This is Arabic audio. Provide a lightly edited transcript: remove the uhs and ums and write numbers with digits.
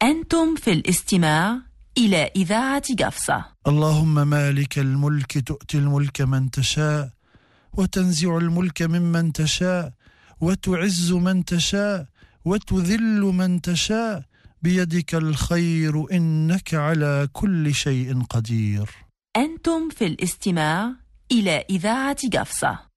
أنتم في الاستماع إلى إذاعة قفصة. اللهم مالك الملك تؤتي الملك من تشاء وتنزع الملك ممن تشاء وتعز من تشاء وتذل من تشاء بيدك الخير إنك على كل شيء قدير. أنتم في الاستماع إلى إذاعة قفصة.